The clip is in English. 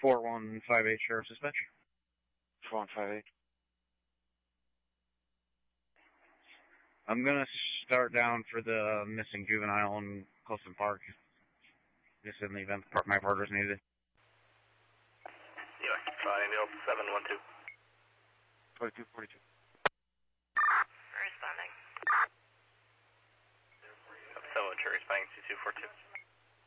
4158 Sheriff's Dispatch. 4158. I'm gonna start down for the missing juvenile in Colston Park, just in the event my partner's needed. Yeah, Neil 712. 4242. Responding. 712, responding 2242.